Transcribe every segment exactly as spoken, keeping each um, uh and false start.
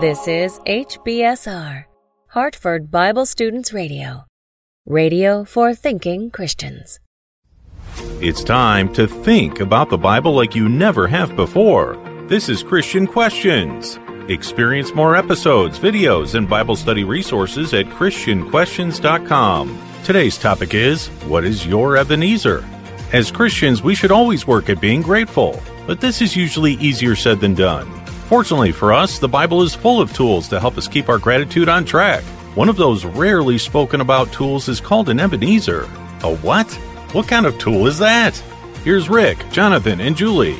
This is H B S R, Hartford Bible Students Radio. Radio for thinking Christians. It's time to think about the Bible like you never have before. This is Christian Questions. Experience more episodes, videos, and Bible study resources at Christian Questions dot com. Today's topic is, what is your Ebenezer? As Christians, we should always work at being grateful, but this is usually easier said than done. Fortunately for us, the Bible is full of tools to help us keep our gratitude on track. One of those rarely spoken about tools is called an Ebenezer. A what? What kind of tool is that? Here's Rick, Jonathan, and Julie.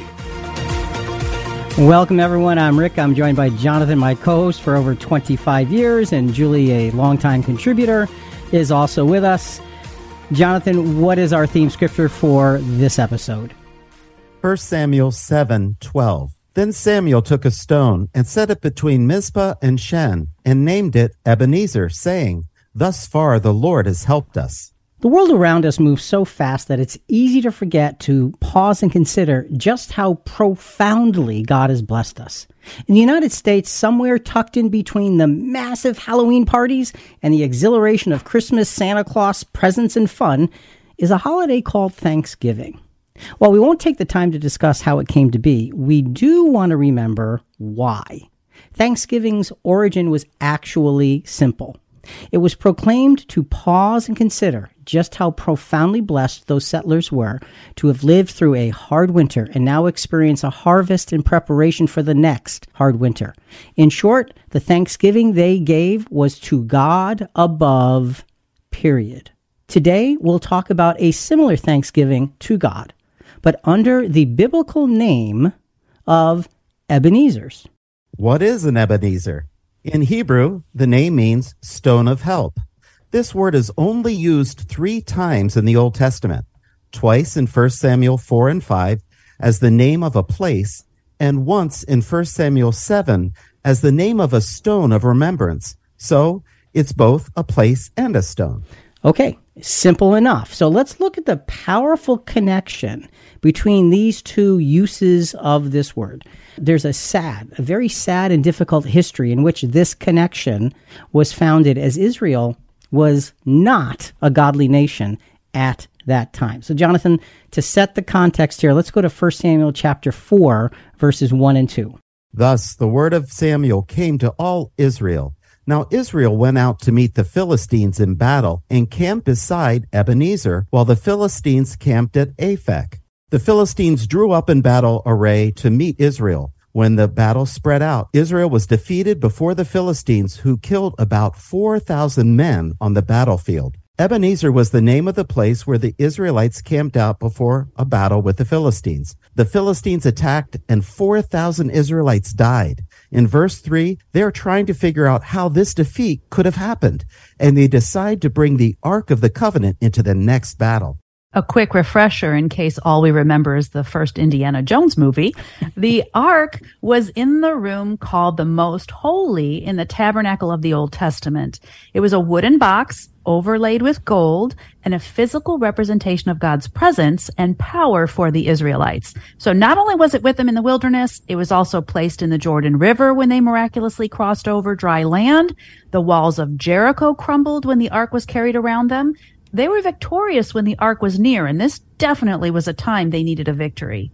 Welcome, everyone. I'm Rick. I'm joined by Jonathan, my co-host for over twenty-five years, and Julie, a longtime contributor, is also with us. Jonathan, what is our theme scripture for this episode? First Samuel seven twelve. Then Samuel took a stone and set it between Mizpah and Shen, and named it Ebenezer, saying, "Thus far the Lord has helped us." The world around us moves so fast that it's easy to forget to pause and consider just how profoundly God has blessed us. In the United States, somewhere tucked in between the massive Halloween parties and the exhilaration of Christmas, Santa Claus, presents, and fun, is a holiday called Thanksgiving. While we won't take the time to discuss how it came to be, we do want to remember why. Thanksgiving's origin was actually simple. It was proclaimed to pause and consider just how profoundly blessed those settlers were to have lived through a hard winter and now experience a harvest in preparation for the next hard winter. In short, the Thanksgiving they gave was to God above, period. Today, we'll talk about a similar Thanksgiving to God, but under the biblical name of Ebenezer's. What is an Ebenezer? In Hebrew, the name means stone of help. This word is only used three times in the Old Testament, twice in First Samuel four and five as the name of a place, and once in First Samuel seven as the name of a stone of remembrance. So it's both a place and a stone. Okay, simple enough. So let's look at the powerful connection between these two uses of this word. There's a sad, a very sad and difficult history in which this connection was founded, as Israel was not a godly nation at that time. So Jonathan, to set the context here, let's go to First Samuel chapter four, verses one and two. Thus the word of Samuel came to all Israel. Now Israel went out to meet the Philistines in battle and camped beside Ebenezer, while the Philistines camped at Aphek. The Philistines drew up in battle array to meet Israel. When the battle spread out, Israel was defeated before the Philistines, who killed about four thousand men on the battlefield. Ebenezer was the name of the place where the Israelites camped out before a battle with the Philistines. The Philistines attacked and four thousand Israelites died. In verse three, they are trying to figure out how this defeat could have happened, and they decide to bring the Ark of the Covenant into the next battle. A quick refresher in case all we remember is the first Indiana Jones movie. The Ark was in the room called the Most Holy in the Tabernacle of the Old Testament. It was a wooden box overlaid with gold and a physical representation of God's presence and power for the Israelites. So not only was it with them in the wilderness, it was also placed in the Jordan River when they miraculously crossed over dry land. The walls of Jericho crumbled when the Ark was carried around them. They were victorious when the Ark was near, and this definitely was a time they needed a victory.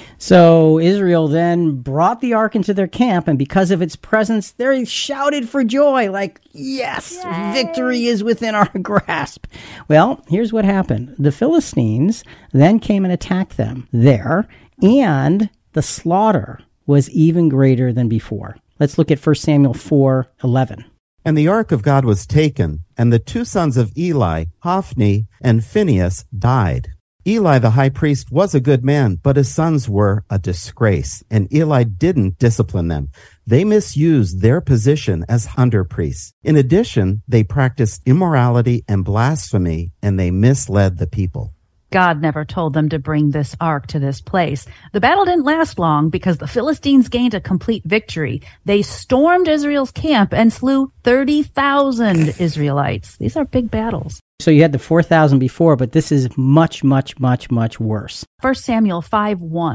So Israel then brought the Ark into their camp, and because of its presence, they shouted for joy, like, yes, Yay! Victory is within our grasp. Well, here's what happened. The Philistines then came and attacked them there, and the slaughter was even greater than before. Let's look at First Samuel four eleven. And the ark of God was taken, and the two sons of Eli, Hophni and Phinehas, died. Eli the high priest was a good man, but his sons were a disgrace, and Eli didn't discipline them. They misused their position as under priests. In addition, they practiced immorality and blasphemy, and they misled the people. God never told them to bring this ark to this place. The battle didn't last long because the Philistines gained a complete victory. They stormed Israel's camp and slew thirty thousand Israelites. These are big battles. So you had the four thousand before, but this is much, much, much, much worse. First Samuel five one.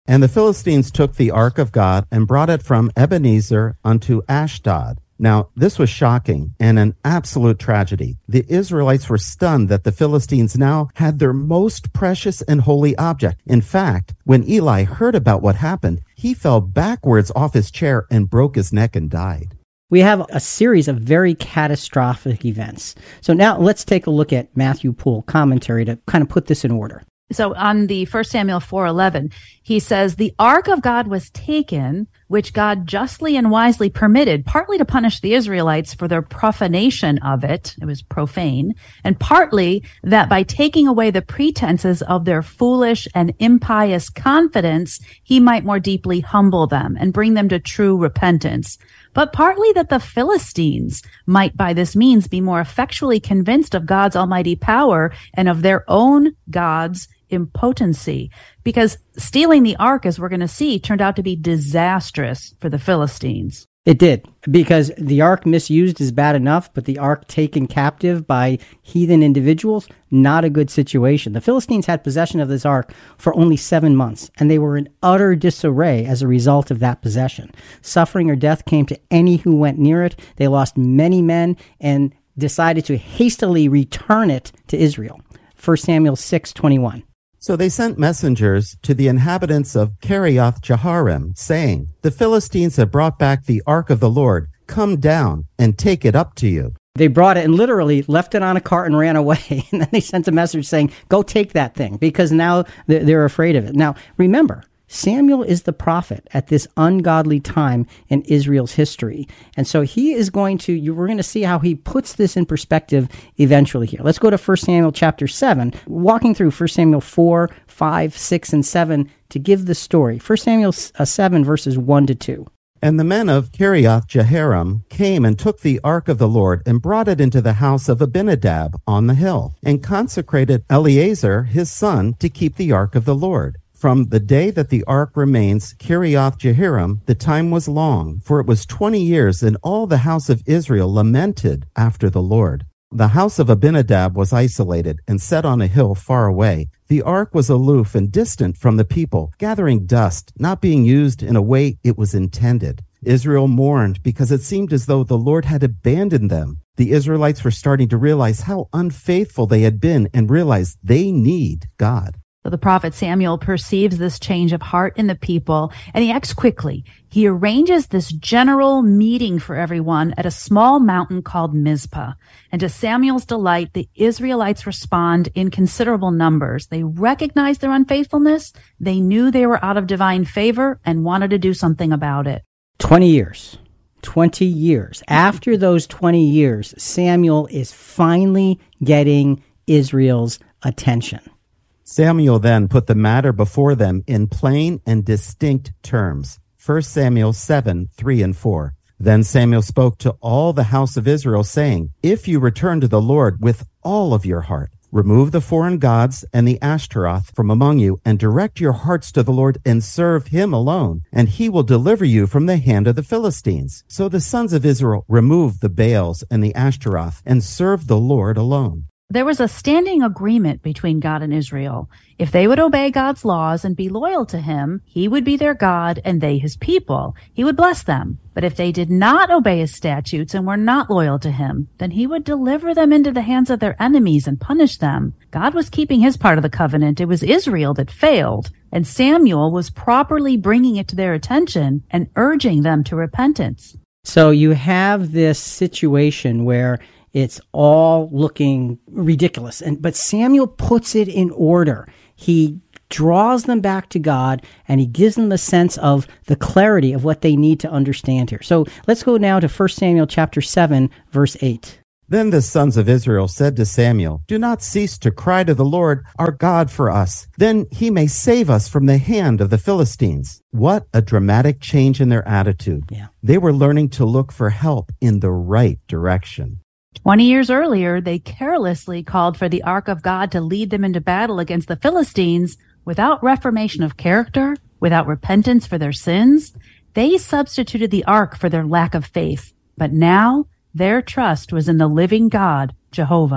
And the Philistines took the ark of God and brought it from Ebenezer unto Ashdod. Now, this was shocking and an absolute tragedy. The Israelites were stunned that the Philistines now had their most precious and holy object. In fact, when Eli heard about what happened, he fell backwards off his chair and broke his neck and died. We have a series of very catastrophic events. So now let's take a look at Matthew Poole commentary to kind of put this in order. So on the First Samuel four eleven, he says, the ark of God was taken, which God justly and wisely permitted, partly to punish the Israelites for their profanation of it. It was profane. And partly that by taking away the pretenses of their foolish and impious confidence, he might more deeply humble them and bring them to true repentance. But partly that the Philistines might by this means be more effectually convinced of God's almighty power and of their own gods' impotency. Because stealing the ark, as we're going to see, turned out to be disastrous for the Philistines. It did, because the ark misused is bad enough, but the ark taken captive by heathen individuals, not a good situation. The Philistines had possession of this ark for only seven months, and they were in utter disarray as a result of that possession. Suffering or death came to any who went near it. They lost many men and decided to hastily return it to Israel. First Samuel six twenty-one. So they sent messengers to the inhabitants of Kiriath Jearim, saying, the Philistines have brought back the ark of the Lord. Come down and take it up to you. They brought it and literally left it on a cart and ran away. And then they sent a message saying, go take that thing, because now they're afraid of it. Now, remember, Samuel is the prophet at this ungodly time in Israel's history. And so he is going to, you we're going to see how he puts this in perspective eventually here. Let's go to First Samuel chapter seven, walking through First Samuel four, five, six, and seven to give the story. First Samuel seven, verses one to two. And the men of Kiriath Jearim came and took the ark of the Lord and brought it into the house of Abinadab on the hill, and consecrated Eleazar his son to keep the ark of the Lord. From the day that the ark remains Kiriath Jearim, the time was long, for it was twenty years, and all the house of Israel lamented after the Lord. The house of Abinadab was isolated and set on a hill far away. The ark was aloof and distant from the people, gathering dust, not being used in a way it was intended. Israel mourned because it seemed as though the Lord had abandoned them. The Israelites were starting to realize how unfaithful they had been and realized they need God. So the prophet Samuel perceives this change of heart in the people, and he acts quickly. He arranges this general meeting for everyone at a small mountain called Mizpah. And to Samuel's delight, the Israelites respond in considerable numbers. They recognize their unfaithfulness. They knew they were out of divine favor and wanted to do something about it. Twenty years. Twenty years. After those twenty years, Samuel is finally getting Israel's attention. Samuel then put the matter before them in plain and distinct terms. First Samuel seven, three and four. Then Samuel spoke to all the house of Israel, saying, if you return to the Lord with all of your heart, remove the foreign gods and the Ashtaroth from among you, and direct your hearts to the Lord and serve him alone, and he will deliver you from the hand of the Philistines. So the sons of Israel removed the Baals and the Ashtaroth and served the Lord alone. There was a standing agreement between God and Israel. If they would obey God's laws and be loyal to him, he would be their God and they his people. He would bless them. But if they did not obey his statutes and were not loyal to him, then he would deliver them into the hands of their enemies and punish them. God was keeping his part of the covenant. It was Israel that failed, and Samuel was properly bringing it to their attention and urging them to repentance. So you have this situation where it's all looking ridiculous. And but Samuel puts it in order. He draws them back to God, and he gives them a sense of the clarity of what they need to understand here. So let's go now to First Samuel chapter seven, verse eight. Then the sons of Israel said to Samuel, do not cease to cry to the Lord our God for us. Then he may save us from the hand of the Philistines. What a dramatic change in their attitude. Yeah. They were learning to look for help in the right direction. Twenty years earlier, they carelessly called for the ark of God to lead them into battle against the Philistines without reformation of character, without repentance for their sins. They substituted the ark for their lack of faith. But now their trust was in the living God, Jehovah.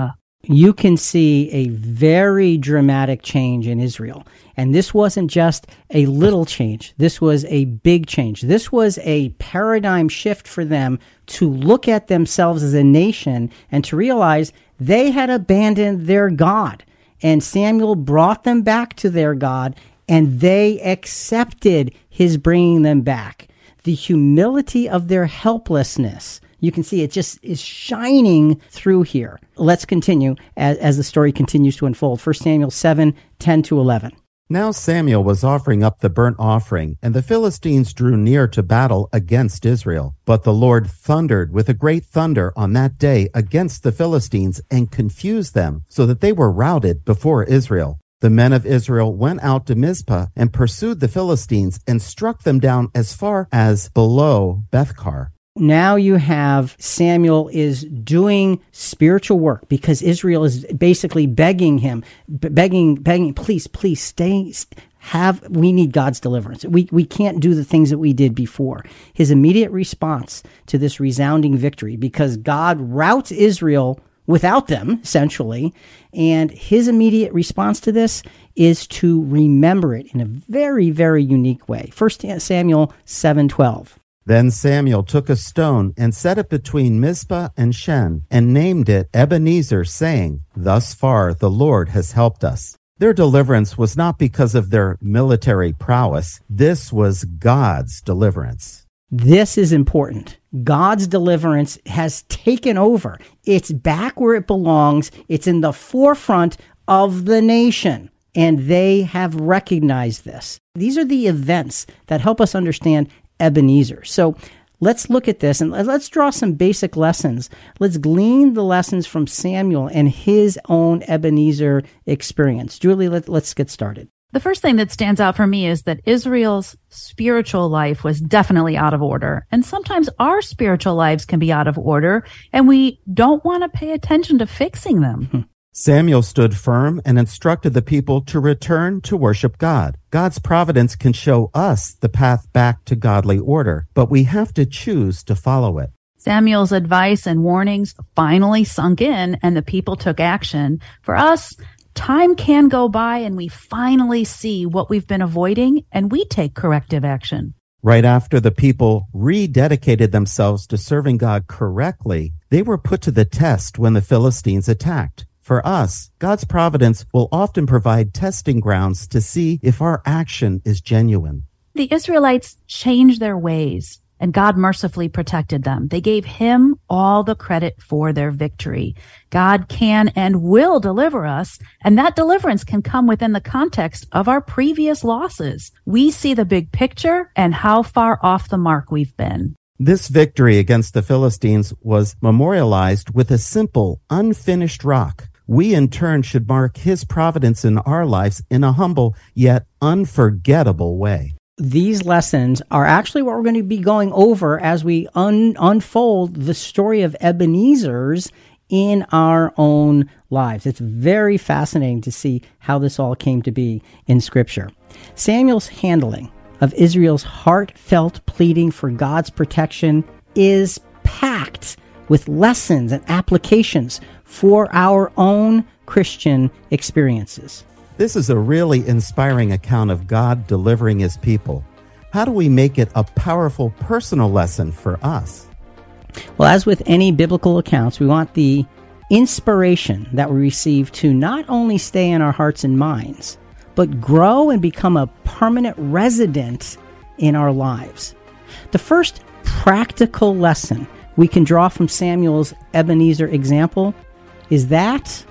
you can see a very dramatic change in Israel. And this wasn't just a little change. This was a big change. This was a paradigm shift for them to look at themselves as a nation and to realize they had abandoned their God. And Samuel brought them back to their God, and they accepted his bringing them back. The humility of their helplessness, you can see it just is shining through here. Let's continue as, as the story continues to unfold. First Samuel seven, ten to eleven. Now Samuel was offering up the burnt offering, and the Philistines drew near to battle against Israel. But the Lord thundered with a great thunder on that day against the Philistines and confused them, so that they were routed before Israel. The men of Israel went out to Mizpah and pursued the Philistines and struck them down as far as below Bethkar. Now you have Samuel is doing spiritual work because Israel is basically begging him, begging, begging, please, please stay, have, we need God's deliverance. We, we can't do the things that we did before. His immediate response to this resounding victory, because God routs Israel without them, essentially, and his immediate response to this is to remember it in a very, very unique way. First Samuel seven twelve. Then Samuel took a stone and set it between Mizpah and Shen, and named it Ebenezer, saying, "Thus far the Lord has helped us." Their deliverance was not because of their military prowess. This was God's deliverance. This is important. God's deliverance has taken over. It's back where it belongs. It's in the forefront of the nation, and they have recognized this. These are the events that help us understand Ebenezer. So let's look at this and let's draw some basic lessons. Let's glean the lessons from Samuel and his own Ebenezer experience. Julie, let, let's get started. The first thing that stands out for me is that Israel's spiritual life was definitely out of order. And sometimes our spiritual lives can be out of order, and we don't want to pay attention to fixing them. Samuel stood firm and instructed the people to return to worship God. God's providence can show us the path back to godly order, but we have to choose to follow it. Samuel's advice and warnings finally sunk in, and the people took action. For us, time can go by and we finally see what we've been avoiding, and we take corrective action. Right after the people rededicated themselves to serving God correctly, they were put to the test when the Philistines attacked. For us, God's providence will often provide testing grounds to see if our action is genuine. The Israelites changed their ways, and God mercifully protected them. They gave him all the credit for their victory. God can and will deliver us, and that deliverance can come within the context of our previous losses. We see the big picture and how far off the mark we've been. This victory against the Philistines was memorialized with a simple, unfinished rock. We in turn should mark his providence in our lives in a humble yet unforgettable way. These lessons are actually what we're going to be going over as we un- unfold the story of Ebenezer's in our own lives. It's very fascinating to see how this all came to be in Scripture. Samuel's handling of Israel's heartfelt pleading for God's protection is packed with lessons and applications for our own Christian experiences. This is a really inspiring account of God delivering his people. How do we make it a powerful personal lesson for us? Well, as with any biblical accounts, we want the inspiration that we receive to not only stay in our hearts and minds, but grow and become a permanent resident in our lives. The first practical lesson we can draw from Samuel's Ebenezer example is that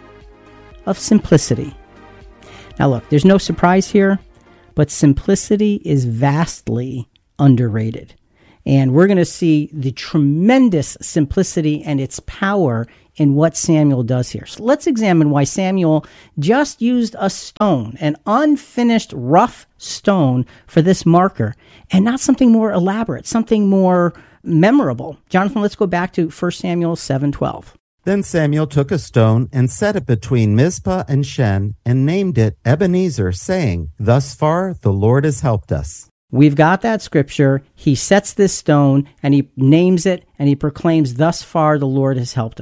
of simplicity. Now look, there's no surprise here, but simplicity is vastly underrated. And we're going to see the tremendous simplicity and its power in what Samuel does here. So let's examine why Samuel just used a stone, an unfinished rough stone for this marker, and not something more elaborate, something more memorable. Jonathan, let's go back to First Samuel seven twelve. Then Samuel took a stone and set it between Mizpah and Shen and named it Ebenezer, saying, "Thus far the Lord has helped us." We've got that scripture. He sets this stone and he names it and he proclaims, "Thus far the Lord has helped us."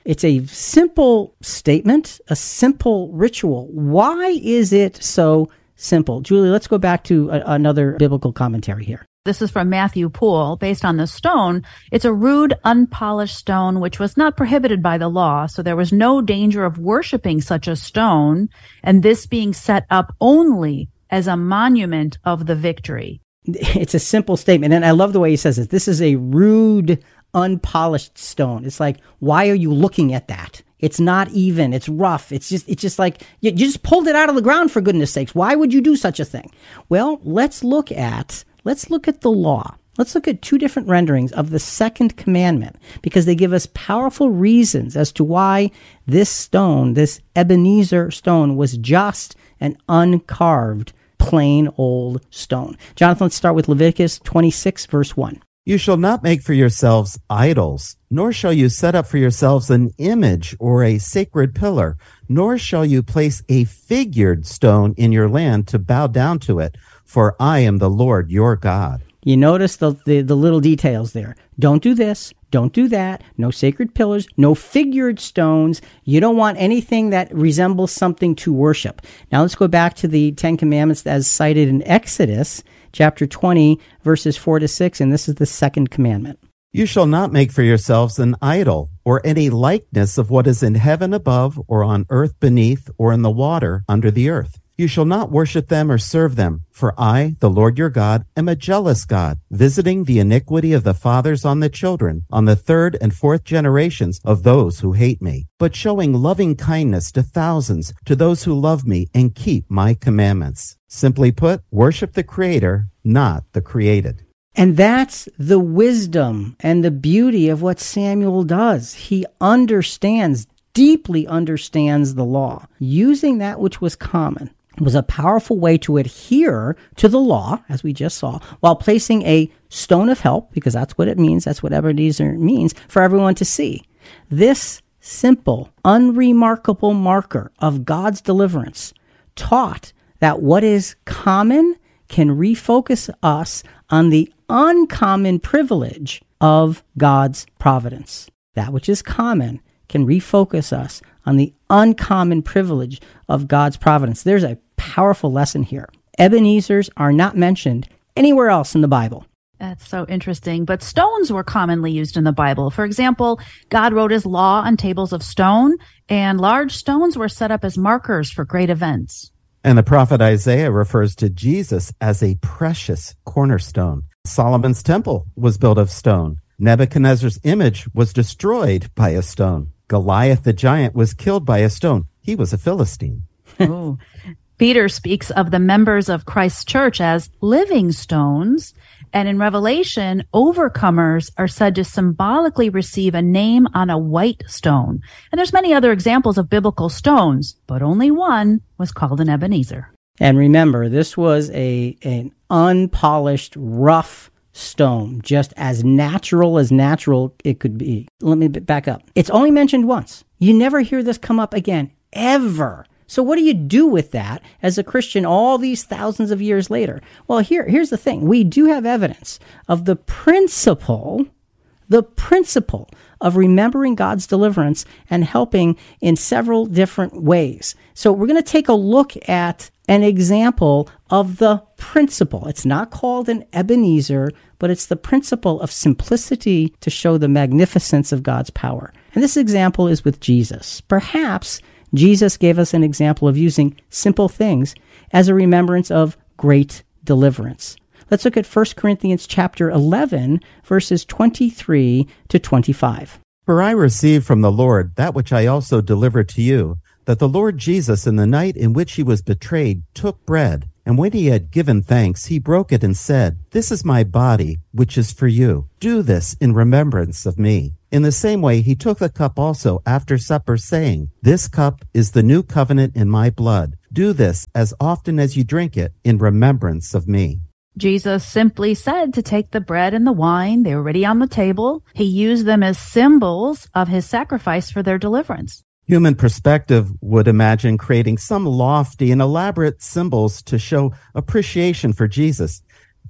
It's a simple statement, a simple ritual. Why is it so simple? Julie, let's go back to a, another biblical commentary here. This is from Matthew Poole. Based on the stone, it's a rude, unpolished stone which was not prohibited by the law, so there was no danger of worshiping such a stone, and this being set up only as a monument of the victory. It's a simple statement, and I love the way he says it. This is a rude, unpolished stone. It's like, why are you looking at that? It's not even. It's rough. It's just it's just like, you, you just pulled it out of the ground, for goodness sakes. Why would you do such a thing? Well, let's look at let's look at the law. Let's look at two different renderings of the second commandment, because they give us powerful reasons as to why this stone, this Ebenezer stone, was just an uncarved, plain old stone. Jonathan, let's start with Leviticus twenty-six, verse one. You shall not make for yourselves idols, nor shall you set up for yourselves an image or a sacred pillar, nor shall you place a figured stone in your land to bow down to it, for I am the Lord your God. You notice the, the, the little details there. Don't do this. Don't do that. No sacred pillars. No figured stones. You don't want anything that resembles something to worship. Now let's go back to the Ten Commandments as cited in Exodus chapter twenty, verses four to six, and this is the second commandment. You shall not make for yourselves an idol, or any likeness of what is in heaven above, or on earth beneath, or in the water under the earth. You shall not worship them or serve them, for I, the Lord your God, am a jealous God, visiting the iniquity of the fathers on the children, on the third and fourth generations of those who hate me, but showing loving kindness to thousands, to those who love me and keep my commandments. Simply put, worship the Creator, not the created. And that's the wisdom and the beauty of what Samuel does. He understands, deeply understands the law. Using that which was common was a powerful way to adhere to the law, as we just saw, while placing a stone of help, because that's what it means, that's what Ebenezer means, for everyone to see. This simple, unremarkable marker of God's deliverance taught that what is common can refocus us on the uncommon privilege of God's providence. That which is common can refocus us on the uncommon privilege of God's providence. There's a powerful lesson here. Ebenezers are not mentioned anywhere else in the Bible. That's so interesting. But stones were commonly used in the Bible. For example, God wrote his law on tables of stone, and large stones were set up as markers for great events. And the prophet Isaiah refers to Jesus as a precious cornerstone. Solomon's temple was built of stone. Nebuchadnezzar's image was destroyed by a stone. Goliath the giant was killed by a stone. He was a Philistine. Ooh. Peter speaks of the members of Christ's church as living stones. And in Revelation, overcomers are said to symbolically receive a name on a white stone. And there's many other examples of biblical stones, but only one was called an Ebenezer. And remember, this was a an unpolished, rough stone, just as natural as natural it could be. Let me back up. It's only mentioned once. You never hear this come up again, ever. So what do you do with that as a Christian all these thousands of years later? Well, here, here's the thing. We do have evidence of the principle, the principle of remembering God's deliverance and helping in several different ways. So we're going to take a look at an example of the principle. It's not called an Ebenezer, but it's the principle of simplicity to show the magnificence of God's power. And this example is with Jesus. Perhaps Jesus gave us an example of using simple things as a remembrance of great deliverance. Let's look at First Corinthians chapter eleven, verses twenty-three to twenty-five. For I received from the Lord that which I also delivered to you, that the Lord Jesus, in the night in which he was betrayed, took bread, and when he had given thanks, he broke it and said, This is my body, which is for you. Do this in remembrance of me. In the same way, he took the cup also after supper, saying, This cup is the new covenant in my blood. Do this as often as you drink it in remembrance of me. Jesus simply said to take the bread and the wine. They were already on the table. He used them as symbols of his sacrifice for their deliverance. Human perspective would imagine creating some lofty and elaborate symbols to show appreciation for Jesus.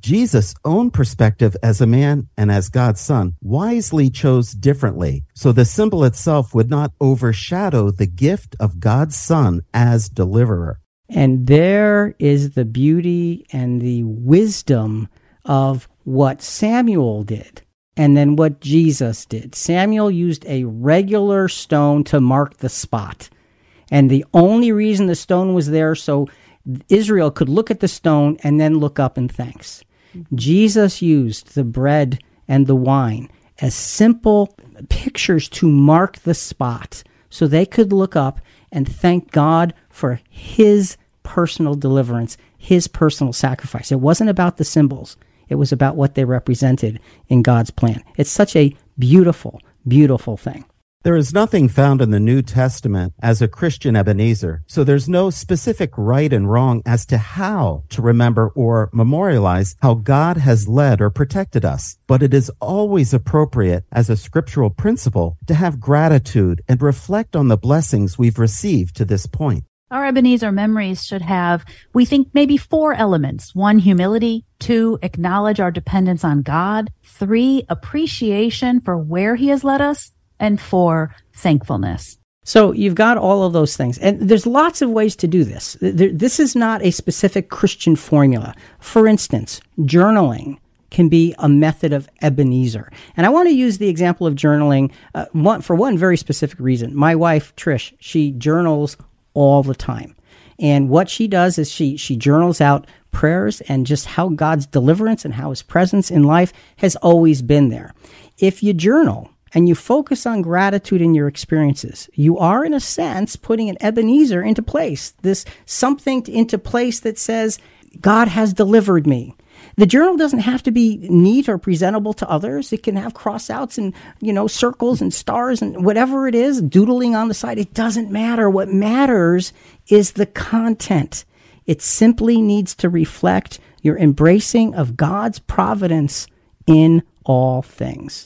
Jesus' own perspective as a man and as God's son wisely chose differently, so the symbol itself would not overshadow the gift of God's son as deliverer. And there is the beauty and the wisdom of what Samuel did and then what Jesus did. Samuel used a regular stone to mark the spot. And the only reason the stone was there so Israel could look at the stone and then look up in thanks. Mm-hmm. Jesus used the bread and the wine as simple pictures to mark the spot so they could look up and thank God for his personal deliverance, his personal sacrifice. It wasn't about the symbols. It was about what they represented in God's plan. It's such a beautiful, beautiful thing. There is nothing found in the New Testament as a Christian Ebenezer, so there's no specific right and wrong as to how to remember or memorialize how God has led or protected us. But it is always appropriate as a scriptural principle to have gratitude and reflect on the blessings we've received to this point. Our Ebenezer memories should have, we think, maybe four elements. One, humility. Two, acknowledge our dependence on God. Three, appreciation for where he has led us. And four, thankfulness. So you've got all of those things. And there's lots of ways to do this. This is not a specific Christian formula. For instance, journaling can be a method of Ebenezer. And I want to use the example of journaling uh, one, for one very specific reason. My wife, Trish, she journals all the time. And what she does is she she journals out prayers and just how God's deliverance and how his presence in life has always been there. If you journal and you focus on gratitude in your experiences, you are, in a sense, putting an Ebenezer into place, this something into place that says, God has delivered me. The journal doesn't have to be neat or presentable to others. It can have cross-outs and, you know, circles and stars and whatever it is, doodling on the side. It doesn't matter. What matters is the content. It simply needs to reflect your embracing of God's providence in all things.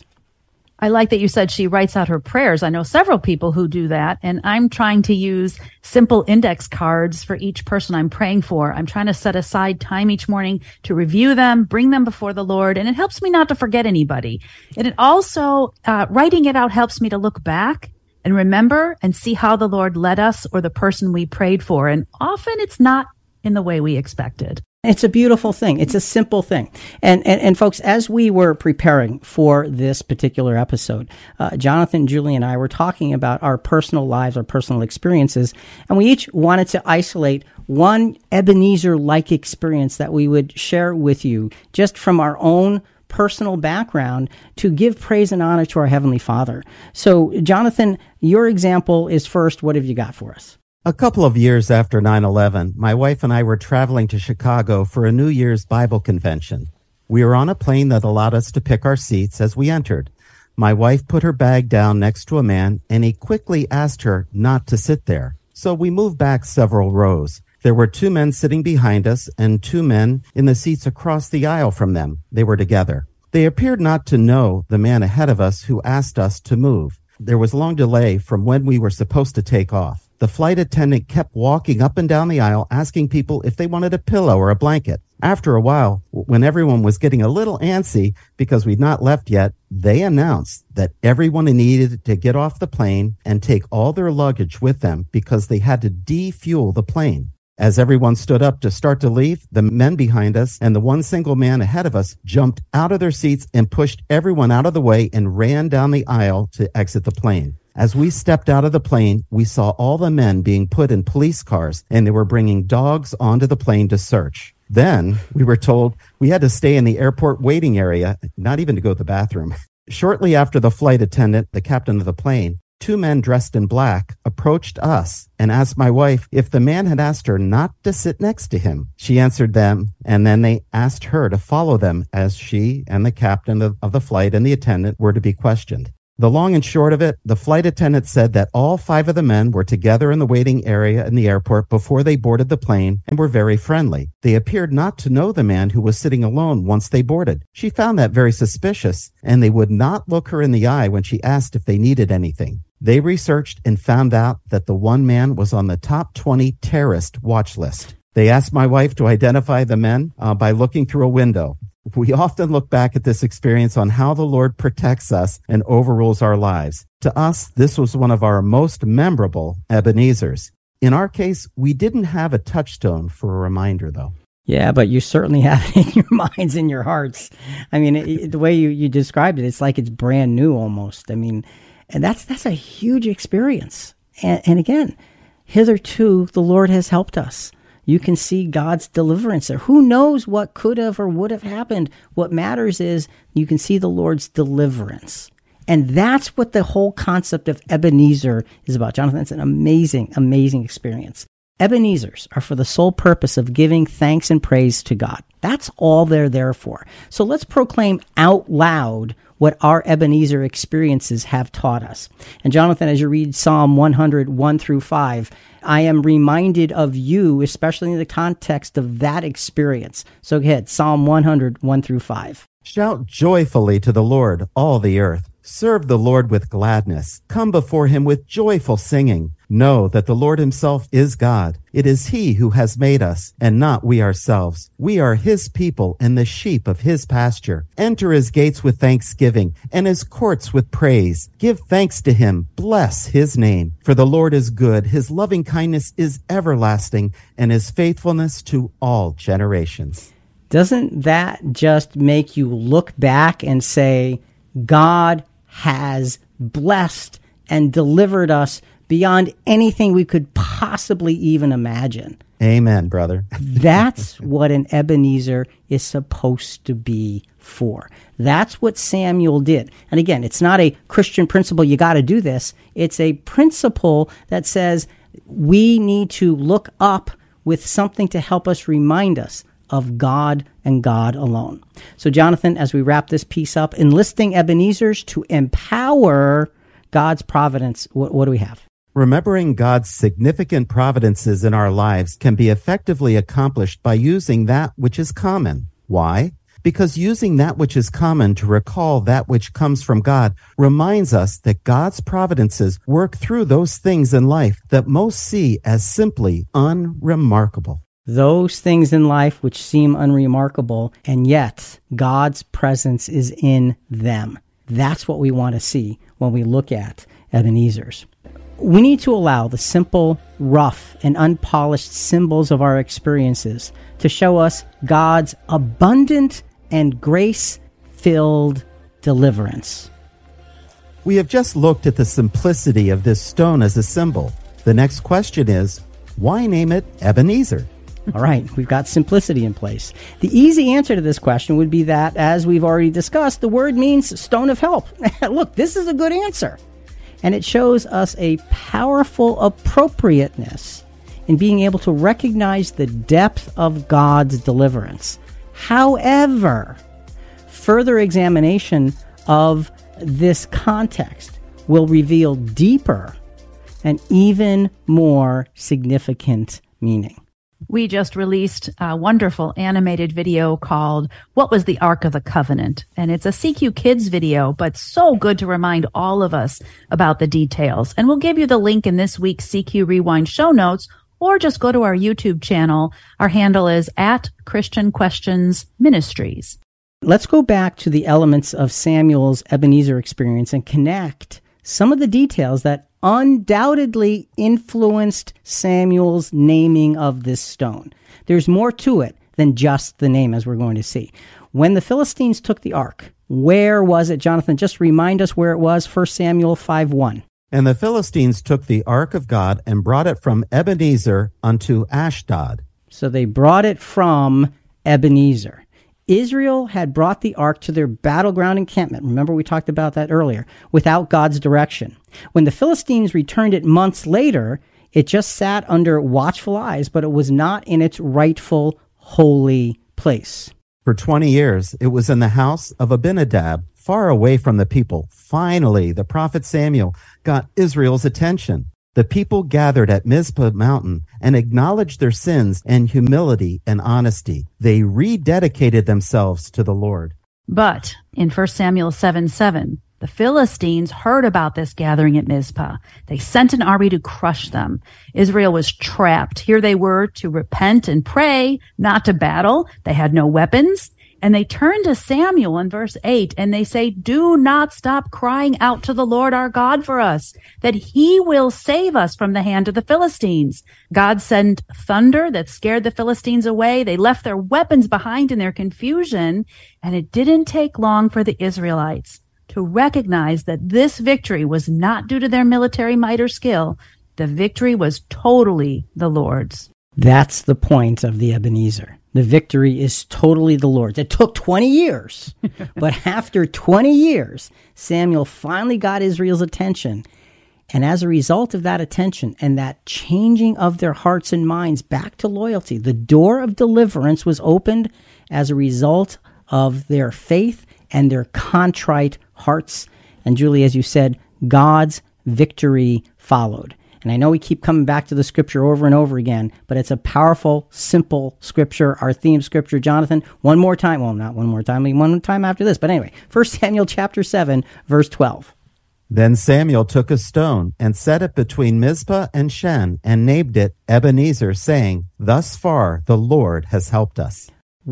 I like that you said she writes out her prayers. I know several people who do that, and I'm trying to use simple index cards for each person I'm praying for. I'm trying to set aside time each morning to review them, bring them before the Lord, and it helps me not to forget anybody. And it also, uh, writing it out helps me to look back and remember and see how the Lord led us or the person we prayed for. And often it's not in the way we expected. It's a beautiful thing. It's a simple thing. And, and, and folks, as we were preparing for this particular episode, uh, Jonathan, Julie, and I were talking about our personal lives, our personal experiences, and we each wanted to isolate one Ebenezer-like experience that we would share with you just from our own personal background to give praise and honor to our Heavenly Father. So, Jonathan, your example is first. What have you got for us? A couple of years after nine eleven, my wife and I were traveling to Chicago for a New Year's Bible convention. We were on a plane that allowed us to pick our seats as we entered. My wife put her bag down next to a man, and he quickly asked her not to sit there. So we moved back several rows. There were two men sitting behind us and two men in the seats across the aisle from them. They were together. They appeared not to know the man ahead of us who asked us to move. There was a long delay from when we were supposed to take off. The flight attendant kept walking up and down the aisle, asking people if they wanted a pillow or a blanket. After a while, when everyone was getting a little antsy because we'd not left yet, they announced that everyone needed to get off the plane and take all their luggage with them because they had to defuel the plane. As everyone stood up to start to leave, the men behind us and the one single man ahead of us jumped out of their seats and pushed everyone out of the way and ran down the aisle to exit the plane. As we stepped out of the plane, we saw all the men being put in police cars, and they were bringing dogs onto the plane to search. Then we were told we had to stay in the airport waiting area, not even to go to the bathroom. Shortly after the flight attendant, the captain of the plane, two men dressed in black approached us and asked my wife if the man had asked her not to sit next to him. She answered them, and then they asked her to follow them as she and the captain of, of the flight and the attendant were to be questioned. The long and short of it, the flight attendant said that all five of the men were together in the waiting area in the airport before they boarded the plane and were very friendly. They appeared not to know the man who was sitting alone once they boarded. She found that very suspicious, and they would not look her in the eye when she asked if they needed anything. They researched and found out that the one man was on the top twenty terrorist watch list. They asked my wife to identify the men uh, by looking through a window. We often look back at this experience on how the Lord protects us and overrules our lives. To us, this was one of our most memorable Ebenezers. In our case, we didn't have a touchstone for a reminder, though. Yeah, but you certainly have it in your minds and your hearts. I mean, it, the way you, you described it, it's like it's brand new almost. I mean, and that's that's a huge experience. And, and again, hitherto, the Lord has helped us. You can see God's deliverance there. Who knows what could have or would have happened? What matters is you can see the Lord's deliverance. And that's what the whole concept of Ebenezer is about. Jonathan, it's an amazing, amazing experience. Ebenezers are for the sole purpose of giving thanks and praise to God. That's all they're there for. So let's proclaim out loud what our Ebenezer experiences have taught us. And Jonathan, as you read Psalm one hundred, one through five, I am reminded of you, especially in the context of that experience. So go ahead, Psalm one hundred, one through five. Shout joyfully to the Lord, all the earth. Serve the Lord with gladness. Come before him with joyful singing. Know that the Lord himself is God. It is he who has made us, and not we ourselves. We are his people and the sheep of his pasture. Enter his gates with thanksgiving, and his courts with praise. Give thanks to him. Bless his name. For the Lord is good. His loving kindness is everlasting, and his faithfulness to all generations. Doesn't that just make you look back and say, God has blessed and delivered us beyond anything we could possibly even imagine? Amen, brother. That's what an Ebenezer is supposed to be for. That's what Samuel did. And again, it's not a Christian principle, you got to do this. It's a principle that says we need to look up with something to help us remind us of God and God alone. So, Jonathan, as we wrap this piece up, enlisting Ebenezers to empower God's providence, what, what do we have? Remembering God's significant providences in our lives can be effectively accomplished by using that which is common. Why? Because using that which is common to recall that which comes from God reminds us that God's providences work through those things in life that most see as simply unremarkable. Those things in life which seem unremarkable, and yet God's presence is in them. That's what we want to see when we look at Ebenezers. We need to allow the simple, rough, and unpolished symbols of our experiences to show us God's abundant and grace-filled deliverance. We have just looked at the simplicity of this stone as a symbol. The next question is, why name it Ebenezer? All right, we've got simplicity in place. The easy answer to this question would be that, as we've already discussed, the word means stone of help. Look, this is a good answer. And it shows us a powerful appropriateness in being able to recognize the depth of God's deliverance. However, further examination of this context will reveal deeper and even more significant meaning. We just released a wonderful animated video called What Was the Ark of the Covenant? And it's a C Q Kids video, but so good to remind all of us about the details. And we'll give you the link in this week's C Q Rewind show notes, or just go to our YouTube channel. Our handle is at Christian Questions Ministries. Let's go back to the elements of Samuel's Ebenezer experience and connect some of the details that undoubtedly influenced Samuel's naming of this stone. There's more to it than just the name, as we're going to see. When the Philistines took the ark, where was it, Jonathan? Just remind us where it was, First Samuel five one. And the Philistines took the ark of God and brought it from Ebenezer unto Ashdod. So they brought it from Ebenezer. Israel had brought the ark to their battleground encampment. Remember, we talked about that earlier, without God's direction. When the Philistines returned it months later, it just sat under watchful eyes, but it was not in its rightful holy place. For twenty years, it was in the house of Abinadab, far away from the people. Finally, the prophet Samuel got Israel's attention. The people gathered at Mizpah mountain and acknowledged their sins and humility and honesty. They rededicated themselves to the Lord. But in First Samuel seven seven, the Philistines heard about this gathering at Mizpah. They sent an army to crush them. Israel was trapped. Here they were to repent and pray, not to battle. They had no weapons. And they turn to Samuel in verse eight and they say, do not stop crying out to the Lord our God for us, that he will save us from the hand of the Philistines. God sent thunder that scared the Philistines away. They left their weapons behind in their confusion. And it didn't take long for the Israelites to recognize that this victory was not due to their military might or skill. The victory was totally the Lord's. That's the point of the Ebenezer. The victory is totally the Lord's. It took twenty years, but after twenty years, Samuel finally got Israel's attention. And as a result of that attention and that changing of their hearts and minds back to loyalty, the door of deliverance was opened as a result of their faith and their contrite hearts. And Julie, as you said, God's victory followed. And I know we keep coming back to the scripture over and over again, but it's a powerful, simple scripture, our theme scripture. Jonathan, one more time. Well, not one more time, I mean one time after this. But anyway, First Samuel chapter seven, verse twelve. Then Samuel took a stone and set it between Mizpah and Shen and named it Ebenezer, saying, thus far the Lord has helped us.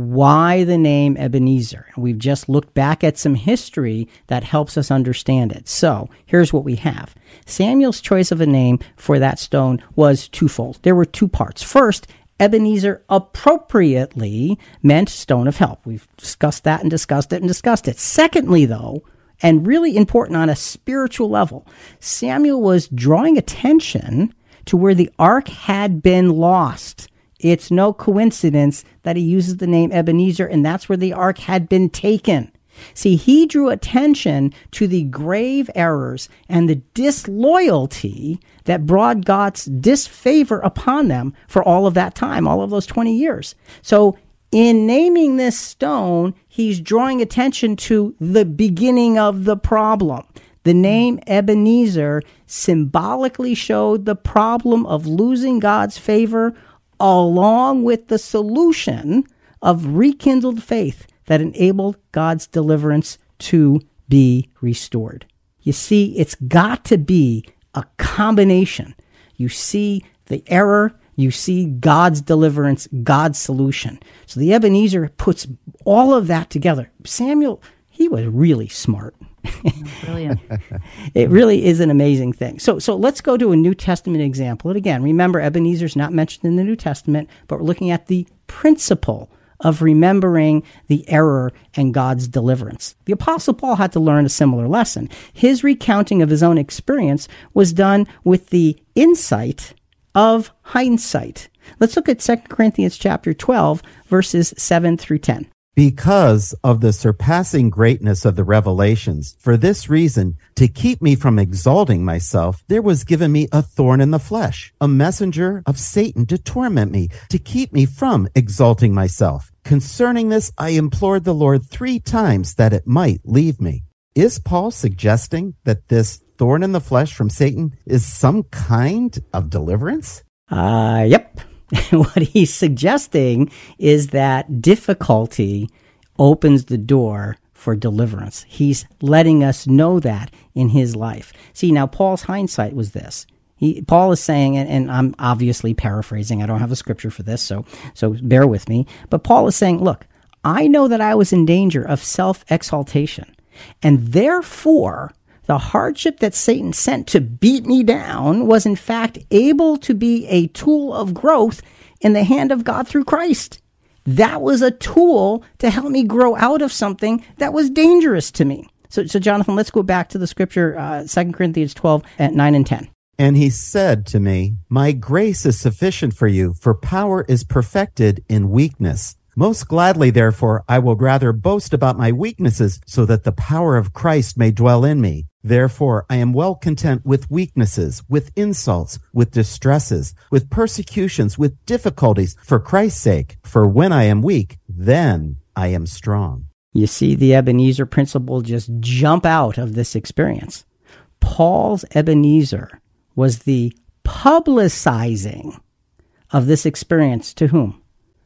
Why the name Ebenezer? We've just looked back at some history that helps us understand it. So here's what we have. Samuel's choice of a name for that stone was twofold. There were two parts. First, Ebenezer appropriately meant stone of help. We've discussed that and discussed it and discussed it. Secondly, though, and really important on a spiritual level, Samuel was drawing attention to where the ark had been lost. It's no coincidence that he uses the name Ebenezer, and that's where the ark had been taken. See, he drew attention to the grave errors and the disloyalty that brought God's disfavor upon them for all of that time, all of those twenty years. So in naming this stone, he's drawing attention to the beginning of the problem. The name Ebenezer symbolically showed the problem of losing God's favor, along with the solution of rekindled faith that enabled God's deliverance to be restored. You see, it's got to be a combination. You see the error, you see God's deliverance, God's solution. So the Ebenezer puts all of that together. Samuel, he was really smart. Brilliant. It really is an amazing thing. So so let's go to a New Testament example. And again, remember, Ebenezer's not mentioned in the New Testament, but we're looking at the principle of remembering the error and God's deliverance. The Apostle Paul had to learn a similar lesson. His recounting of his own experience was done with the insight of hindsight. Let's look at Second Corinthians chapter twelve, verses seven through ten. Because of the surpassing greatness of the revelations, for this reason, to keep me from exalting myself, there was given me a thorn in the flesh, a messenger of Satan to torment me, to keep me from exalting myself. Concerning this, I implored the Lord three times that it might leave me. Is Paul suggesting that this thorn in the flesh from Satan is some kind of deliverance? Uh, yep. What he's suggesting is that difficulty opens the door for deliverance. He's letting us know that in his life. See, now Paul's hindsight was this. He, Paul is saying, and, and I'm obviously paraphrasing, I don't have a scripture for this, so so bear with me. But Paul is saying, look, I know that I was in danger of self-exaltation, and therefore the hardship that Satan sent to beat me down was in fact able to be a tool of growth in the hand of God through Christ. That was a tool to help me grow out of something that was dangerous to me. So, so Jonathan, let's go back to the scripture, uh, Second Corinthians twelve, at nine and ten. And he said to me, my grace is sufficient for you, for power is perfected in weakness. Most gladly, therefore, I will rather boast about my weaknesses, so that the power of Christ may dwell in me. Therefore, I am well content with weaknesses, with insults, with distresses, with persecutions, with difficulties, for Christ's sake. For when I am weak, then I am strong. You see the Ebenezer principle just jump out of this experience. Paul's Ebenezer was the publicizing of this experience to whom?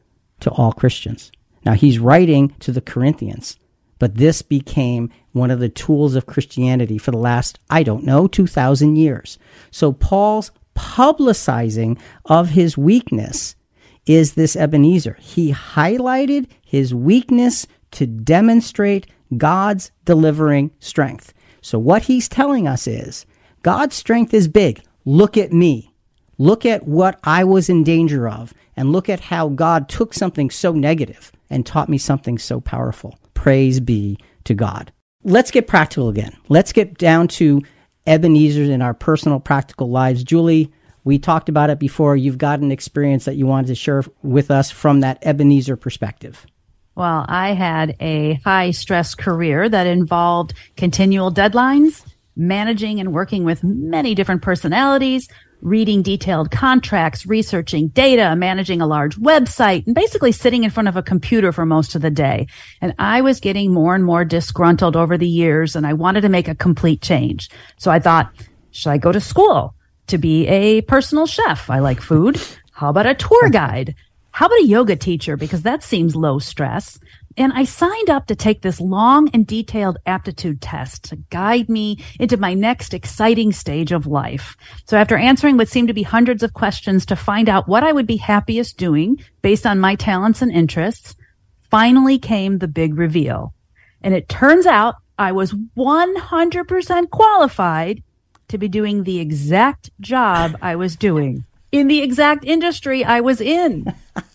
To all Christians. Now, he's writing to the Corinthians, but this became one of the tools of Christianity for the last, I don't know, two thousand years. So Paul's publicizing of his weakness is this Ebenezer. He highlighted his weakness to demonstrate God's delivering strength. So what he's telling us is, God's strength is big. Look at me. Look at what I was in danger of, and look at how God took something so negative and taught me something so powerful. Praise be to God. Let's get practical again. Let's get down to Ebenezer's in our personal practical lives. Julie, we talked about it before. You've got an experience that you wanted to share with us from that Ebenezer perspective. Well, I had a high-stress career that involved continual deadlines, managing and working with many different personalities, reading detailed contracts, researching data, managing a large website, and basically sitting in front of a computer for most of the day. And I was getting more and more disgruntled over the years, and I wanted to make a complete change. So I thought, should I go to school to be a personal chef? I like food. How about a tour guide? How about a yoga teacher? Because that seems low stress. And I signed up to take this long and detailed aptitude test to guide me into my next exciting stage of life. So after answering what seemed to be hundreds of questions to find out what I would be happiest doing based on my talents and interests, finally came the big reveal. And it turns out I was one hundred percent qualified to be doing the exact job I was doing in the exact industry I was in.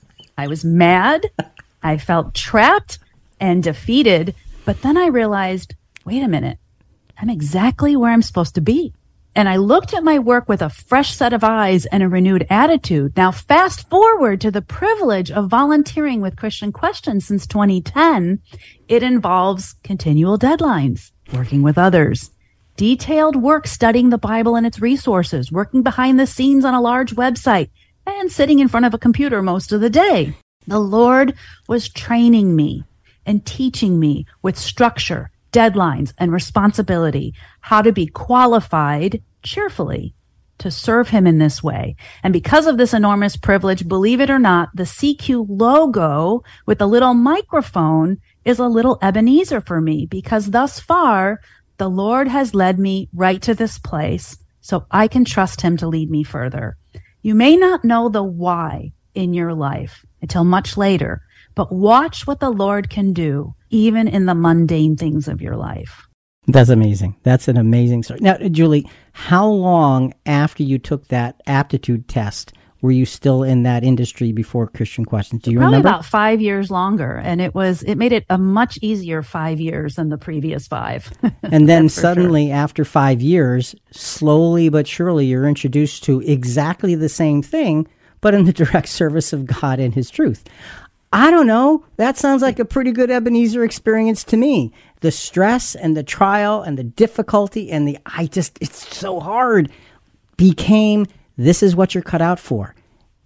I was mad. I felt trapped and defeated. But then I realized, wait a minute, I'm exactly where I'm supposed to be. And I looked at my work with a fresh set of eyes and a renewed attitude. Now, fast forward to the privilege of volunteering with Christian Questions since twenty ten. It involves continual deadlines, working with others, detailed work studying the Bible and its resources, working behind the scenes on a large website, and sitting in front of a computer most of the day. The Lord was training me and teaching me with structure, deadlines, and responsibility how to be qualified cheerfully to serve him in this way. And because of this enormous privilege, believe it or not, the C Q logo with the little microphone is a little Ebenezer for me, because thus far, the Lord has led me right to this place so I can trust him to lead me further. You may not know the why in your life until much later, but watch what the Lord can do even in the mundane things of your life. That's amazing. That's an amazing story. Now, Julie, how long after you took that aptitude test were you still in that industry before Christian Questions? Do you Probably remember? About five years longer. And it was, it made it a much easier five years than the previous five. And then suddenly sure. after five years, slowly but surely you're introduced to exactly the same thing, but in the direct service of God and his truth. I don't know. That sounds like a pretty good Ebenezer experience to me. The stress and the trial and the difficulty and the, I just, it's so hard, became, this is what you're cut out for.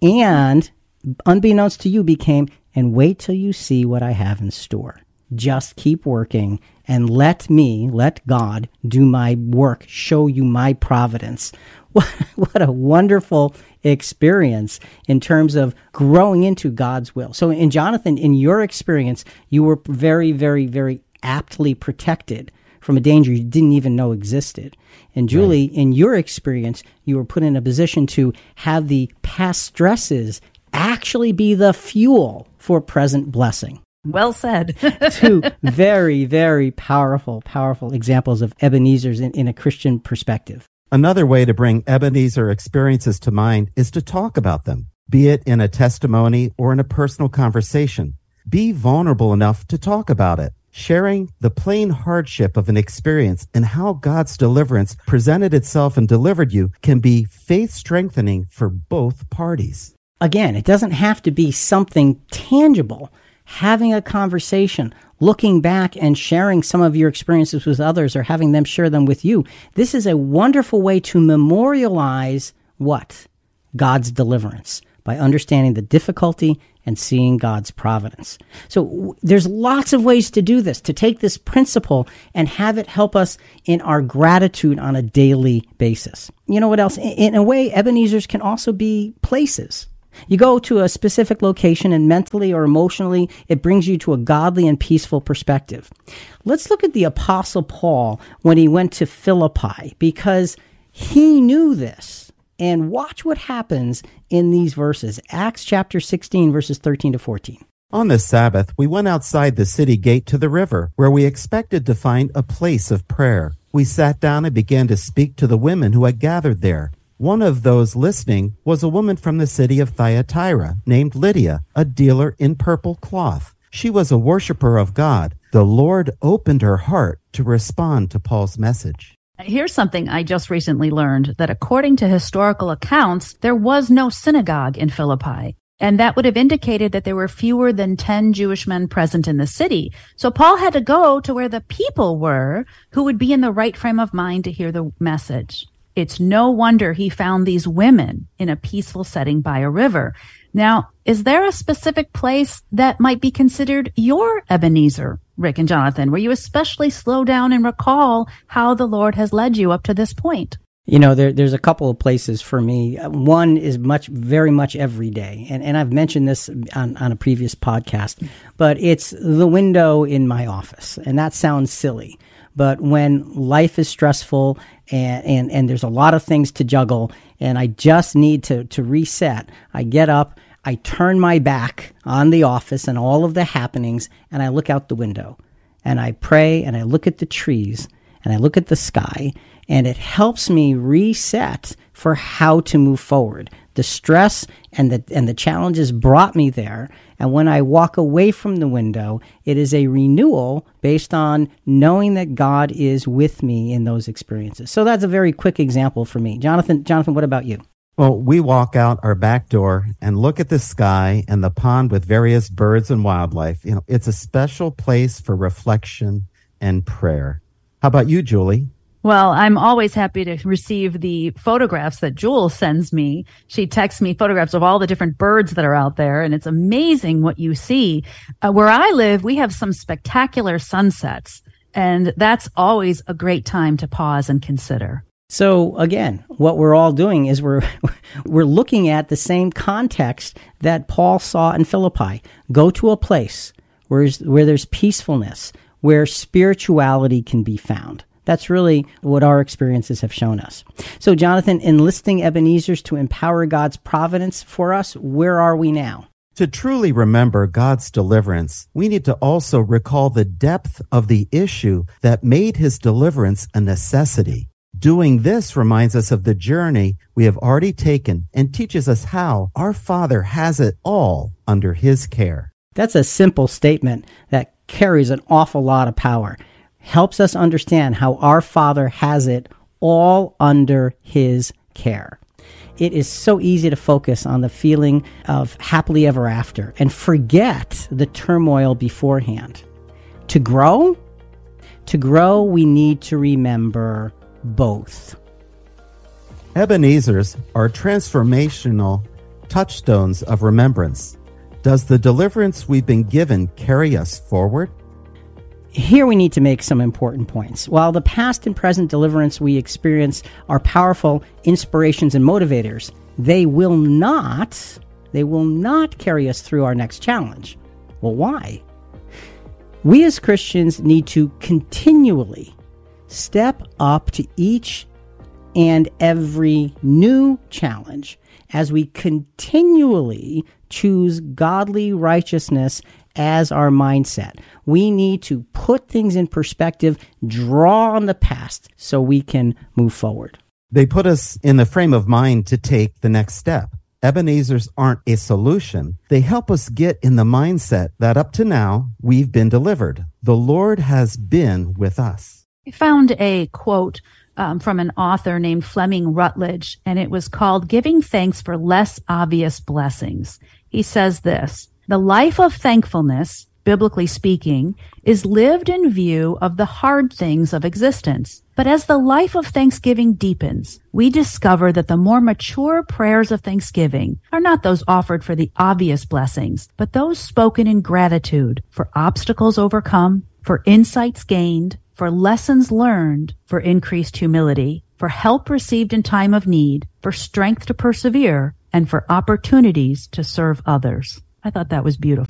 And unbeknownst to you became, and wait till you see what I have in store. Just keep working and let me, let God do my work, show you my providence. What, what a wonderful experience in terms of growing into God's will. So in Jonathan, in your experience, you were very, very, very aptly protected from a danger you didn't even know existed. And Julie, right. in your experience, you were put in a position to have the past stresses actually be the fuel for present blessing. Well said. Two very, very powerful, powerful examples of Ebenezer's in, in a Christian perspective. Another way to bring Ebenezer experiences to mind is to talk about them, be it in a testimony or in a personal conversation. Be vulnerable enough to talk about it. Sharing the plain hardship of an experience and how God's deliverance presented itself and delivered you can be faith-strengthening for both parties. Again, it doesn't have to be something tangible. Having a conversation, looking back and sharing some of your experiences with others or having them share them with you. This is a wonderful way to memorialize what? God's deliverance by understanding the difficulty and seeing God's providence. So w- there's lots of ways to do this, to take this principle and have it help us in our gratitude on a daily basis. You know what else? In, in a way, Ebenezer's can also be places. You go to a specific location and mentally or emotionally, it brings you to a godly and peaceful perspective. Let's look at the Apostle Paul when he went to Philippi, because he knew this. And watch what happens in these verses. Acts chapter sixteen, verses thirteen to fourteen. On the Sabbath, we went outside the city gate to the river, where we expected to find a place of prayer. We sat down and began to speak to the women who had gathered there. One of those listening was a woman from the city of Thyatira named Lydia, a dealer in purple cloth. She was a worshiper of God. The Lord opened her heart to respond to Paul's message. Here's something I just recently learned, that according to historical accounts, there was no synagogue in Philippi. And that would have indicated that there were fewer than ten Jewish men present in the city. So Paul had to go to where the people were who would be in the right frame of mind to hear the message. It's no wonder he found these women in a peaceful setting by a river. Now, is there a specific place that might be considered your Ebenezer, Rick and Jonathan, where you especially slow down and recall how the Lord has led you up to this point? You know, there, there's a couple of places for me. One is much, very much every day. And, and I've mentioned this on, on a previous podcast, but it's the window in my office. And that sounds silly. But when life is stressful and, and, and there's a lot of things to juggle and I just need to, to reset, I get up, I turn my back on the office and all of the happenings, and I look out the window. And I pray and I look at the trees and I look at the sky, and it helps me reset for how to move forward. The stress and the and the challenges brought me there, and when I walk away from the window, it is a renewal based on knowing that God is with me in those experiences. So that's a very quick example for me. Jonathan, Jonathan, what about you? Well, we walk out our back door and look at the sky and the pond with various birds and wildlife. You know, it's a special place for reflection and prayer. How about you, Julie? Well, I'm always happy to receive the photographs that Jewel sends me. She texts me photographs of all the different birds that are out there, and it's amazing what you see. Uh, where I live, we have some spectacular sunsets, and that's always a great time to pause and consider. So again, what we're all doing is we're we're looking at the same context that Paul saw in Philippi. Go to a place where where there's peacefulness, where spirituality can be found. That's really what our experiences have shown us. So, Jonathan, enlisting Ebenezer's to empower God's providence for us, where are we now? To truly remember God's deliverance, we need to also recall the depth of the issue that made his deliverance a necessity. Doing this reminds us of the journey we have already taken and teaches us how our Father has it all under his care. That's a simple statement that carries an awful lot of power. Helps us understand how our Father has it all under his care. It is so easy to focus on the feeling of happily ever after and forget the turmoil beforehand. To grow, to grow, we need to remember both. Ebenezer's are transformational touchstones of remembrance. Does the deliverance we've been given carry us forward? Here we need to make some important points. While the past and present deliverance we experience are powerful inspirations and motivators, they will not, they will not carry us through our next challenge. Well, why? We as Christians need to continually step up to each and every new challenge as we continually choose godly righteousness as our mindset. We need to put things in perspective, draw on the past so we can move forward. They put us in the frame of mind to take the next step. Ebenezer's aren't a solution. They help us get in the mindset that up to now, we've been delivered. The Lord has been with us. I found a quote um, from an author named Fleming Rutledge, and it was called Giving Thanks for Less Obvious Blessings. He says this: the life of thankfulness, biblically speaking, is lived in view of the hard things of existence. But as the life of thanksgiving deepens, we discover that the more mature prayers of thanksgiving are not those offered for the obvious blessings, but those spoken in gratitude for obstacles overcome, for insights gained, for lessons learned, for increased humility, for help received in time of need, for strength to persevere, and for opportunities to serve others. I thought that was beautiful.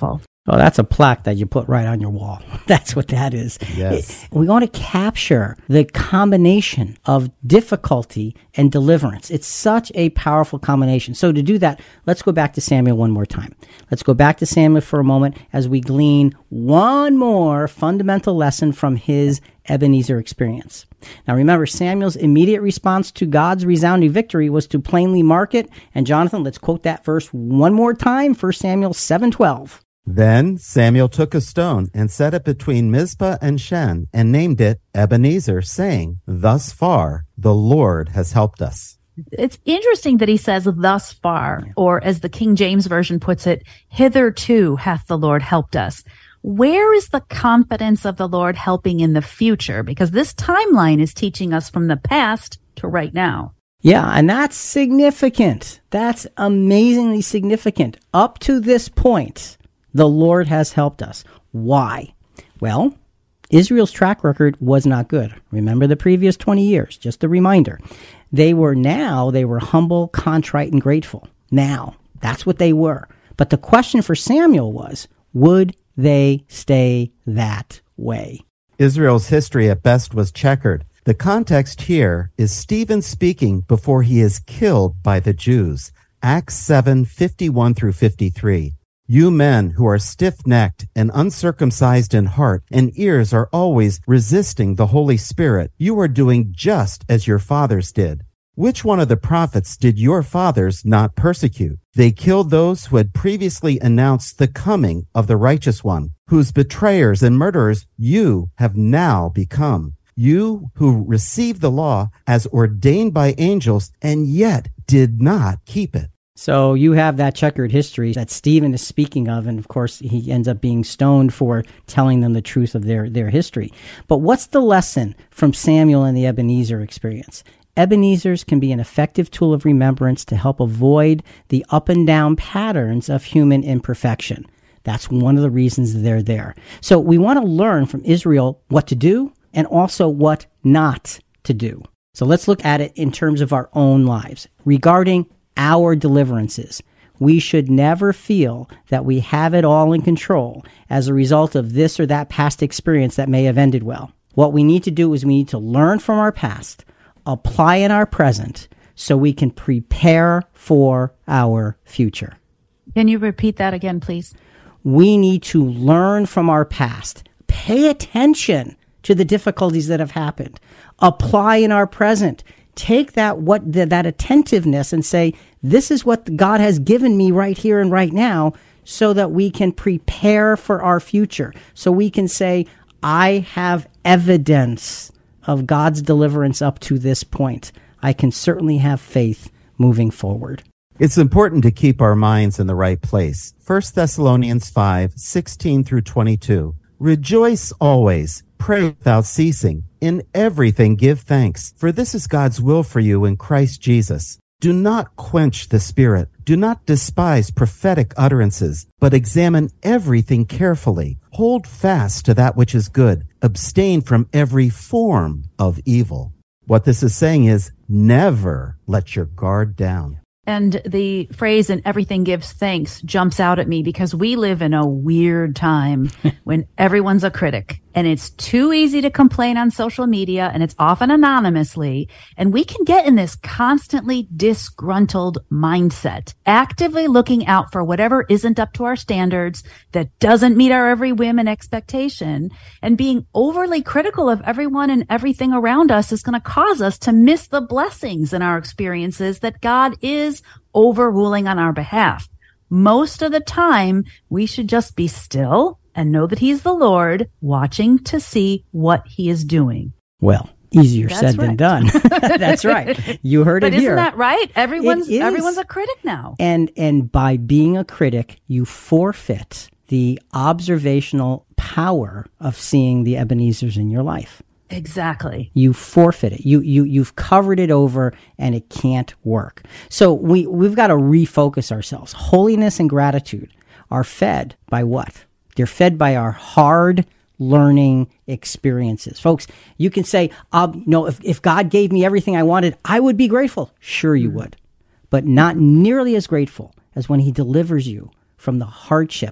Oh, that's a plaque that you put right on your wall. That's what that is. Yes. We want to capture the combination of difficulty and deliverance. It's such a powerful combination. So to do that, let's go back to Samuel one more time. Let's go back to Samuel for a moment as we glean one more fundamental lesson from his Ebenezer experience. Now remember, Samuel's immediate response to God's resounding victory was to plainly mark it. And Jonathan, let's quote that verse one more time, First Samuel seven twelve. Then Samuel took a stone and set it between Mizpah and Shen and named it Ebenezer, saying, "Thus far the Lord has helped us." It's interesting that he says thus far, or as the King James Version puts it, hitherto hath the Lord helped us. Where is the confidence of the Lord helping in the future? Because this timeline is teaching us from the past to right now. Yeah, and that's significant. That's amazingly significant. Up to this point, the Lord has helped us. Why? Well, Israel's track record was not good. Remember the previous twenty years, just a reminder. They were now, they were humble, contrite, and grateful. Now, that's what they were. But the question for Samuel was, would they stay that way? Israel's history at best was checkered. The context here is Stephen speaking before he is killed by the Jews. Acts seven fifty-one through fifty-three. You men who are stiff-necked and uncircumcised in heart and ears are always resisting the Holy Spirit, you are doing just as your fathers did. Which one of the prophets did your fathers not persecute? They killed those who had previously announced the coming of the righteous one, whose betrayers and murderers you have now become. You who received the law as ordained by angels and yet did not keep it. So you have that checkered history that Stephen is speaking of, and of course he ends up being stoned for telling them the truth of their, their history. But what's the lesson from Samuel and the Ebenezer experience? Ebenezers can be an effective tool of remembrance to help avoid the up and down patterns of human imperfection. That's one of the reasons they're there. So we want to learn from Israel what to do and also what not to do. So let's look at it in terms of our own lives. Regarding our deliverances, we should never feel that we have it all in control as a result of this or that past experience that may have ended well. What we need to do is we need to learn from our past, apply in our present, so we can prepare for our future. Can you repeat that again, please? We need to learn from our past, pay attention to the difficulties that have happened, apply in our present, take that what the, that attentiveness and say, this is what God has given me right here and right now, so that we can prepare for our future. So we can say, I have evidence of God's deliverance up to this point. I can certainly have faith moving forward. It's important to keep our minds in the right place. First Thessalonians five sixteen through twenty-two. Rejoice always, pray without ceasing. In everything give thanks, for this is God's will for you in Christ Jesus. Do not quench the Spirit. Do not despise prophetic utterances, but examine everything carefully. Hold fast to that which is good. Abstain from every form of evil. What this is saying is, never let your guard down. And the phrase, "and everything gives thanks," jumps out at me because we live in a weird time when everyone's a critic and it's too easy to complain on social media, and it's often anonymously. And we can get in this constantly disgruntled mindset, actively looking out for whatever isn't up to our standards, that doesn't meet our every whim and expectation. And being overly critical of everyone and everything around us is going to cause us to miss the blessings in our experiences that God is overruling on our behalf. Most of the time, we should just be still and know that He's the Lord, watching to see what He is doing. Well, easier That's said right. than done. That's right. You heard but it here. But isn't that right? Everyone's It is. everyone's a critic now. And and by being a critic, you forfeit the observational power of seeing the Ebenezers in your life. Exactly. You forfeit it. You you you've covered it over, and it can't work. So we we've got to refocus ourselves. Holiness and gratitude are fed by what? They're fed by our hard learning experiences. Folks, you can say, uh, no, if, if God gave me everything I wanted, I would be grateful. Sure you would. But not nearly as grateful as when He delivers you from the hardship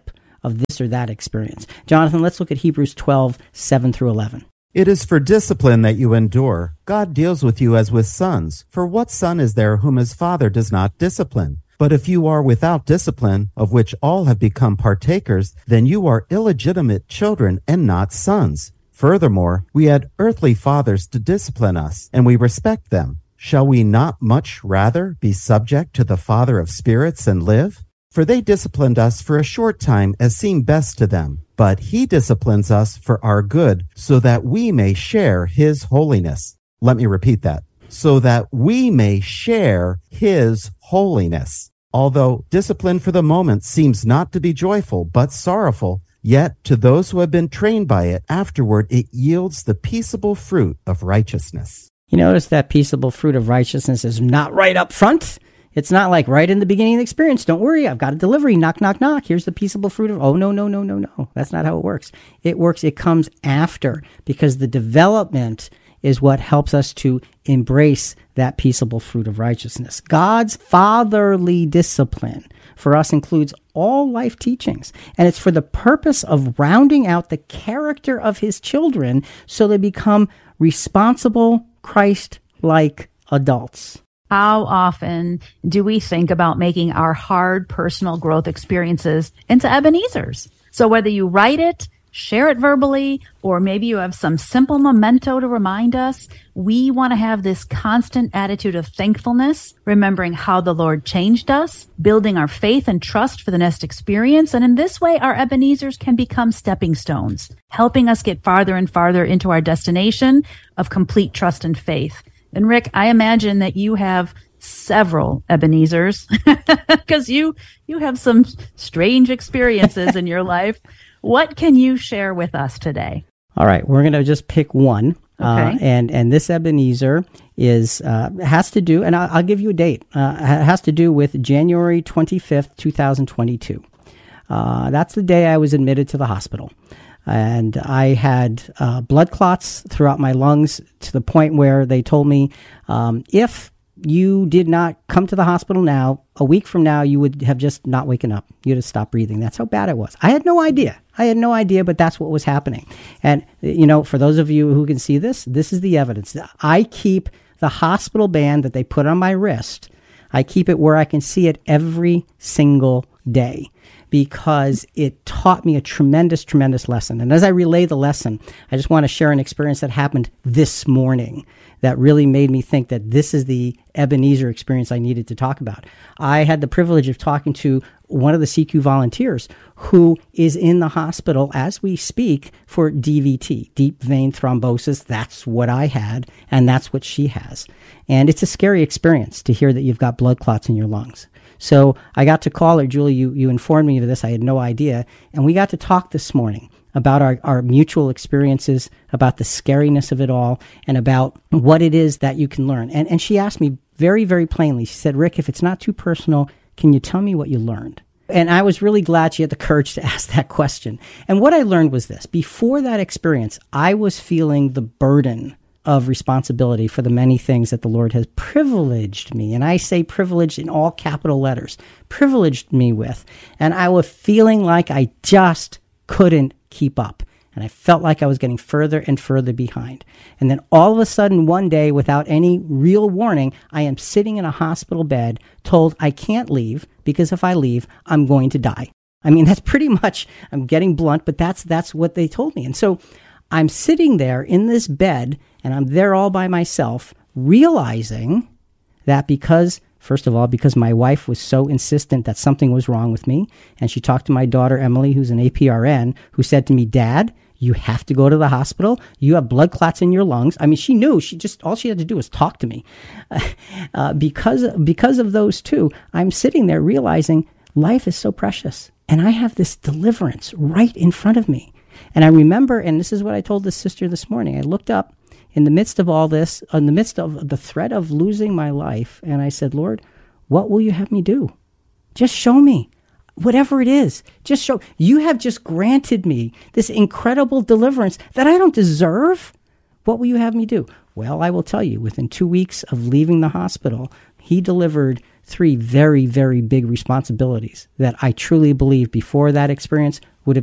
of this or that experience. Jonathan, let's look at Hebrews twelve, seven through eleven. It is for discipline that you endure. God deals with you as with sons. For what son is there whom his father does not discipline? But if you are without discipline, of which all have become partakers, then you are illegitimate children and not sons. Furthermore, we had earthly fathers to discipline us, and we respect them. Shall we not much rather be subject to the Father of spirits and live? For they disciplined us for a short time as seemed best to them. But he disciplines us for our good, so that we may share his holiness. Let me repeat that. So that we may share his holiness. Although discipline for the moment seems not to be joyful, but sorrowful, yet to those who have been trained by it, afterward it yields the peaceable fruit of righteousness. You notice that peaceable fruit of righteousness is not right up front. It's not like right in the beginning of the experience. Don't worry, I've got a delivery. Knock, knock, knock. Here's the peaceable fruit of, oh, no, no, no, no, no. That's not how it works. It works, it comes after, because the development is what helps us to embrace that peaceable fruit of righteousness. God's fatherly discipline for us includes all life teachings, and it's for the purpose of rounding out the character of his children so they become responsible, Christ-like adults. How often do we think about making our hard personal growth experiences into Ebenezer's? So whether you write it, share it verbally, or maybe you have some simple memento to remind us, we want to have this constant attitude of thankfulness, remembering how the Lord changed us, building our faith and trust for the next experience. And in this way, our Ebenezer's can become stepping stones, helping us get farther and farther into our destination of complete trust and faith. And Rick, I imagine that you have several Ebenezer's because you you have some strange experiences in your life. What can you share with us today? All right, we're going to just pick one. Okay. Uh, and, and this Ebenezer is uh, has to do, and I'll, I'll give you a date, uh, it has to do with January twenty-fifth, twenty twenty-two. Uh, that's the day I was admitted to the hospital. And I had uh, blood clots throughout my lungs to the point where they told me, um, if you did not come to the hospital now, a week from now, you would have just not waken up. You'd have stopped breathing. That's how bad it was. I had no idea. I had no idea, but that's what was happening. And, you know, for those of you who can see this, this is the evidence. I keep the hospital band that they put on my wrist. I keep it where I can see it every single day, because it taught me a tremendous, tremendous lesson. And as I relay the lesson, I just want to share an experience that happened this morning that really made me think that this is the Ebenezer experience I needed to talk about. I had the privilege of talking to one of the C Q volunteers who is in the hospital as we speak for D V T, deep vein thrombosis. That's what I had, and that's what she has. And it's a scary experience to hear that you've got blood clots in your lungs. So I got to call her. Julie, you, you informed me of this. I had no idea. And we got to talk this morning about our, our mutual experiences, about the scariness of it all, and about what it is that you can learn. And, and she asked me very, very plainly, she said, Rick, if it's not too personal, can you tell me what you learned? And I was really glad she had the courage to ask that question. And what I learned was this. Before that experience, I was feeling the burden of responsibility for the many things that the Lord has privileged me. And I say privileged in all capital letters, privileged me with. And I was feeling like I just couldn't keep up. And I felt like I was getting further and further behind. And then all of a sudden, one day, without any real warning, I am sitting in a hospital bed told I can't leave because if I leave, I'm going to die. I mean, that's pretty much, I'm getting blunt, but that's that's what they told me. And so I'm sitting there in this bed, and I'm there all by myself, realizing that because, first of all, because my wife was so insistent that something was wrong with me, and she talked to my daughter, Emily, who's an A P R N, who said to me, Dad, you have to go to the hospital. You have blood clots in your lungs. I mean, she knew. She just, all she had to do was talk to me. Uh, because, because of those two, I'm sitting there realizing life is so precious, and I have this deliverance right in front of me. And I remember, and this is what I told the sister this morning, I looked up in the midst of all this, in the midst of the threat of losing my life, and I said, Lord, what will you have me do? Just show me. Whatever it is, just show. You have just granted me this incredible deliverance that I don't deserve. What will you have me do? Well, I will tell you, within two weeks of leaving the hospital, he delivered three very, very big responsibilities that I truly believe before that experience would have